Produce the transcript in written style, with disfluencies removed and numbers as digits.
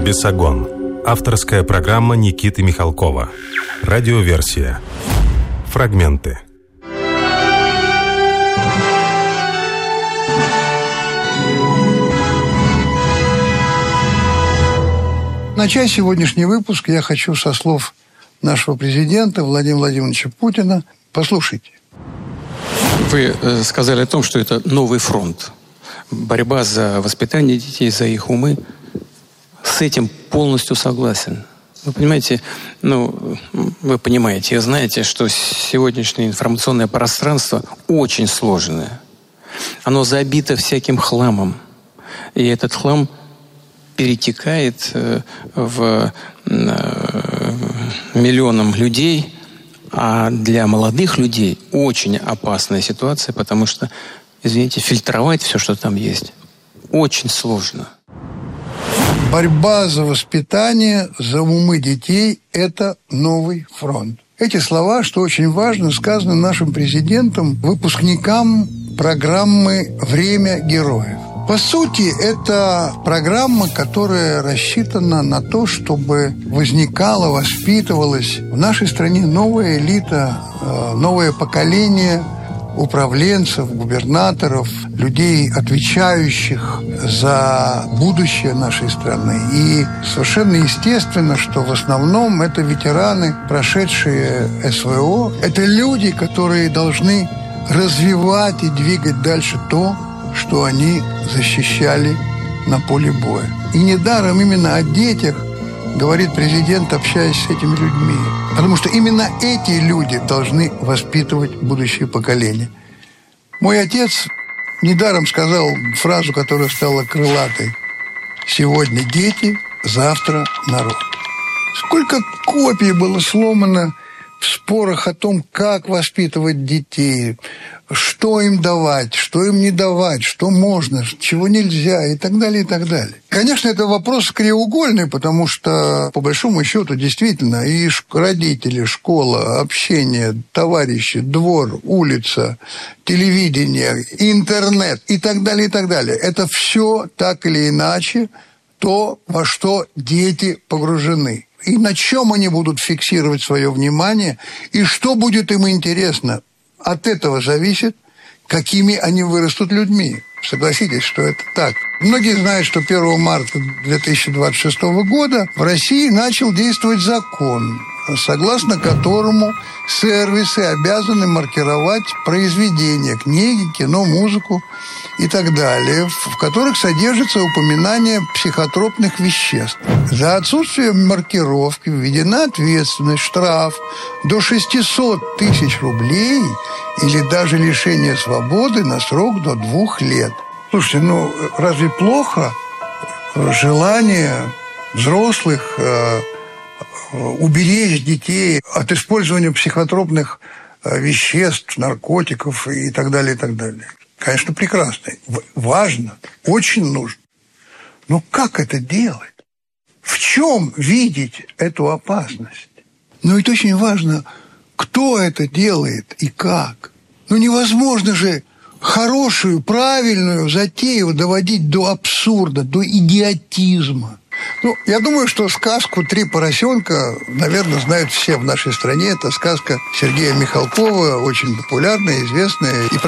«Бесогон». Авторская программа Никиты Михалкова. Радиоверсия. Фрагменты. Начать сегодняшний выпуск я хочу со слов нашего президента Владимира Владимировича Путина. Послушайте. Вы сказали о том, что это новый фронт. Борьба за воспитание детей, за их умы. С этим полностью согласен. Вы понимаете, вы понимаете и знаете, что сегодняшнее информационное пространство очень сложное. Оно забито всяким хламом. И этот хлам перетекает в миллионам людей, а для молодых людей очень опасная ситуация, потому что, извините, фильтровать все, что там есть, очень сложно. Борьба за воспитание, за умы детей – это новый фронт. Эти слова, что очень важно, сказаны нашим президентом выпускникам программы «Время героев». По сути, это программа, которая рассчитана на то, чтобы возникала, воспитывалась в нашей стране новая элита, новое поколение управленцев, губернаторов, людей, отвечающих за будущее нашей страны. И совершенно естественно, что в основном это ветераны, прошедшие СВО. Это люди, которые должны развивать и двигать дальше то, что они защищали на поле боя. И недаром именно о детях говорит президент, общаясь с этими людьми. Потому что именно эти люди должны воспитывать будущее поколение. Мой отец недаром сказал фразу, которая стала крылатой: «Сегодня дети, завтра народ». Сколько копий было сломано в спорах о том, как воспитывать детей, что им давать, что им не давать, что можно, чего нельзя и так далее, и так далее. Конечно, это вопрос краеугольный, потому что, по большому счету, действительно, и родители, школа, общение, товарищи, двор, улица, телевидение, интернет и так далее, и так далее. Это все так или иначе то, во что дети погружены. И на чем они будут фиксировать свое внимание, и что будет им интересно. От этого зависит, какими они вырастут людьми. Согласитесь, что это так. Многие знают, что 1 марта 2026 года в России начал действовать закон, согласно которому сервисы обязаны маркировать произведения, книги, кино, музыку и так далее, в которых содержится упоминание психотропных веществ. За отсутствие маркировки введена ответственность, штраф до 600 тысяч рублей или даже лишение свободы на срок до 2 лет. Слушайте, разве плохо желание взрослых уберечь детей от использования психотропных веществ, наркотиков и так далее, и так далее? Конечно, прекрасно, важно, очень нужно. Но как это делать? В чем видеть эту опасность? Ведь очень важно, кто это делает и как. Невозможно же хорошую, правильную затею доводить до абсурда, до идиотизма. Я думаю, что сказку «Три поросенка», наверное, знают все в нашей стране. Это сказка Сергея Михалкова, очень популярная, известная. И